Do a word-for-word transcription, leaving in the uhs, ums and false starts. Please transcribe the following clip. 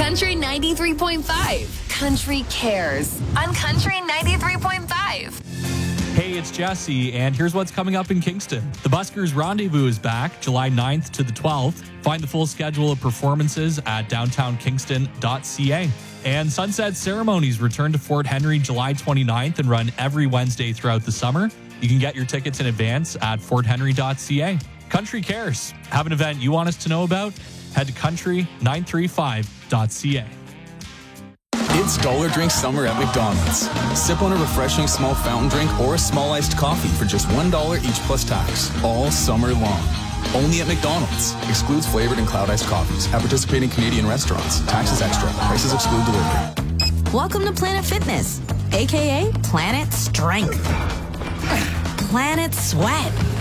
Country ninety-three point five. Country Cares on Country ninety-three point five. Hey, it's Jesse, and here's what's coming up in Kingston. The Buskers Rendezvous is back July ninth to the twelfth. Find the full schedule of performances at downtown kingston dot c a. And Sunset Ceremonies return to Fort Henry July twenty-ninth and run every Wednesday throughout the summer. You can get your tickets in advance at fort henry dot c a. Country Cares. Have an event you want us to know about? Head to country nine three five dot c a. It's Dollar Drink Summer at McDonald's. Sip on a refreshing small fountain drink or a small iced coffee for just one dollar each plus tax, all summer long. Only at McDonald's. Excludes flavored and cloud iced coffees. At participating Canadian restaurants. Taxes extra. Prices exclude delivery. Welcome to Planet Fitness, aka Planet Strength, Planet Sweat,